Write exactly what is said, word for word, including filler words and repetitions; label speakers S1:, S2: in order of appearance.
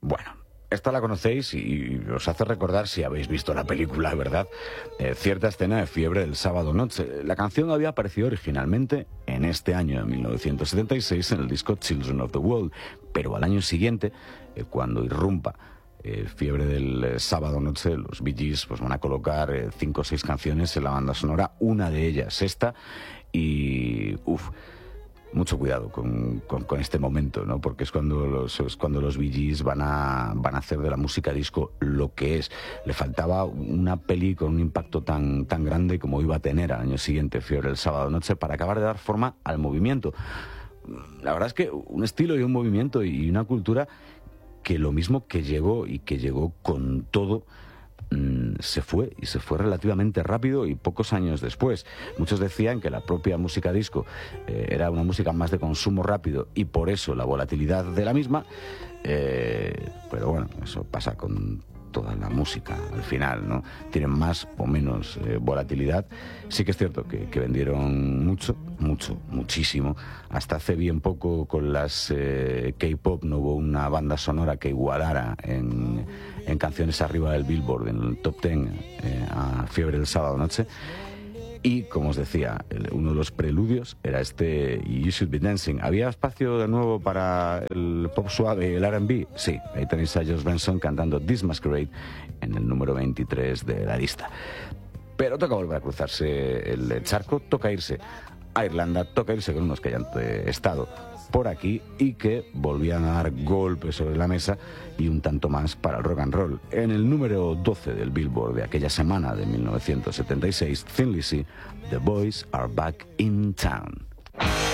S1: Bueno, esta la conocéis y os hace recordar, si habéis visto la película, ¿verdad? Eh, cierta escena de Fiebre del sábado noche. La canción había aparecido originalmente en este año, en mil novecientos setenta y seis, en el disco Children of the World, pero al año siguiente, eh, cuando irrumpa eh, Fiebre del eh, sábado noche, los Bee Gees pues, van a colocar eh, cinco o seis canciones en la banda sonora, una de ellas esta, y uff, mucho cuidado con, con, con este momento, ¿no? Porque es cuando los, es cuando los Bee Gees van a, van a hacer de la música disco lo que es. Le faltaba una peli con un impacto tan, tan grande como iba a tener al año siguiente Fiebre el sábado noche para acabar de dar forma al movimiento. La verdad es que un estilo y un movimiento y una cultura que lo mismo que llegó y que llegó con todo, se fue, y se fue relativamente rápido y pocos años después. Muchos decían que la propia música disco eh, era una música más de consumo rápido y por eso la volatilidad de la misma, eh, pero bueno, eso pasa con toda la música al final, ¿no? Tienen más o menos eh, volatilidad. Sí que es cierto que, que vendieron mucho, mucho, muchísimo. Hasta hace bien poco con las eh, K-pop no hubo una banda sonora que igualara en, en canciones arriba del Billboard, en el top ten, eh, a Fiebre del sábado noche. Y, como os decía, el, uno de los preludios era este You Should Be Dancing. ¿Había espacio de nuevo para el pop suave y el R and B? Sí, ahí tenéis a George Benson cantando This Masquerade en el número veintitrés de la lista. Pero toca volver a cruzarse el charco, toca irse a Irlanda, toca irse con unos que hayan estado por aquí y que volvían a dar golpes sobre la mesa y un tanto más para el rock and roll. En el número doce del Billboard de aquella semana de mil novecientos setenta y seis, Thin Lizzy, The Boys Are Back in Town.